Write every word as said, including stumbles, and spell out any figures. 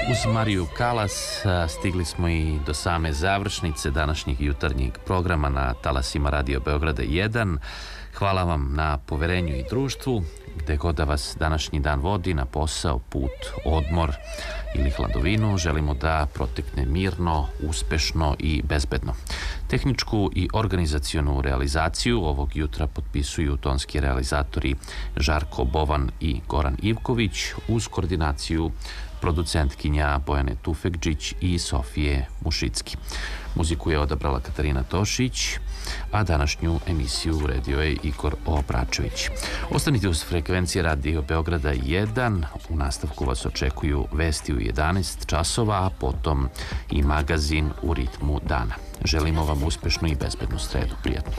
Uz Mariju Kalas stigli smo i do same završnice današnjeg jutarnjeg programa na talasima Radio Beograda jedan. Hvala vam na poverenju i društvu, gde god da vas današnji dan vodi, na posao, put, odmor ili hladovinu. Želimo da protekne mirno, uspešno i bezbedno. Tehničku i organizacionu realizaciju ovog jutra potpisuju tonski realizatori Žarko Bovan i Goran Ivković, uz koordinaciju producentkinja Bojane Tufekđić i Sofije Mušicki. Muziku je odabrala Katarina Tošić, a današnju emisiju uredio je Igor Obračević. Ostanite uz frekvencije Radio Beograda jedan. U nastavku vas očekuju vesti u jedanaest časova, a potom i magazin U ritmu dana. Želimo vam uspešnu i bezbednu sredu. Prijatno.